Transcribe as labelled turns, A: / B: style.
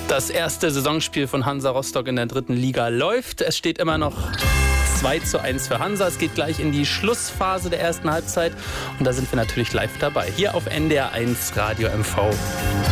A: Das erste Saisonspiel von Hansa Rostock in der 3. Liga läuft. Es steht immer noch 2:1 für Hansa. Es geht gleich in die Schlussphase der ersten Halbzeit. Und da sind wir natürlich live dabei. Hier auf NDR 1 Radio MV.